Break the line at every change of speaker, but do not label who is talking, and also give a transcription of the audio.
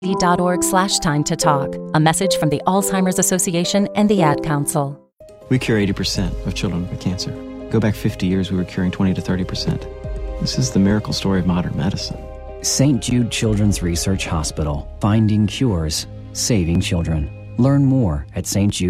.org/time to talk. A message from the Alzheimer's Association and the Ad Council.
We cure 80% of children with cancer. Go back 50 years, we were curing 20 to 30%. This is the miracle story of modern medicine.
St. Jude Children's Research Hospital. Finding cures, saving children. Learn more at stjude.org.